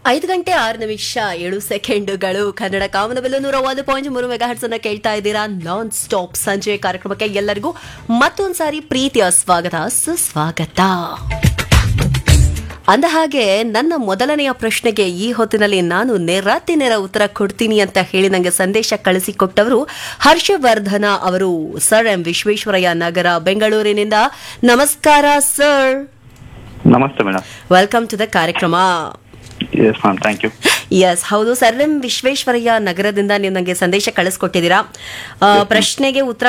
5:06 ಕನ್ನಡ ಕಾಮನಬಿಲ್ಲು 101.3 megahertz ಅನ್ನ ಕೇಳ್ತಾ ಇದ್ದೀರಾ. ನಾನ್ ಸ್ಟಾಪ್ ಸಂಜೆ ಕಾರ್ಯಕ್ರಮಕ್ಕೆ ಎಲ್ಲರಿಗೂ ಮತ್ತೊಂದ್ಸಾರಿ ಪ್ರೀತಿಯ ಸ್ವಾಗತ, ಸುಸ್ವಾಗತ. ಅಂದ ಹಾಗೆ ನನ್ನ ಮೊದಲನೆಯ ಪ್ರಶ್ನೆಗೆ ಈ ಹೊತ್ತಿನಲ್ಲಿ ನಾನು ನೇರ ಉತ್ತರ ಕೊಡ್ತೀನಿ ಅಂತ ಹೇಳಿ ನನಗೆ ಸಂದೇಶ ಕಳಿಸಿಕೊಟ್ಟವರು ಹರ್ಷವರ್ಧನ ಅವರು. ಸರ್ ಎಂ ವಿಶ್ವೇಶ್ವರಯ್ಯ ನಗರ, ಬೆಂಗಳೂರಿನಿಂದ. ನಮಸ್ಕಾರ ಸರ್. ನಮಸ್ತೆ ಮೇಡಮ್. ವೆಲ್ಕಮ್ ಟು ದ ಕಾರ್ಯಕ್ರಮ. Yes ma'am, thank you. S, ಹೌದು ಸರ್. ಎಂ ವಿಶ್ವೇಶ್ವರಯ್ಯ ನಗರದಿಂದ ನೀವು ನನಗೆ ಸಂದೇಶ ಕಳಿಸ್ಕೊಟ್ಟಿದ್ದೀರಾ. ಪ್ರಶ್ನೆಗೆ ಉತ್ತರ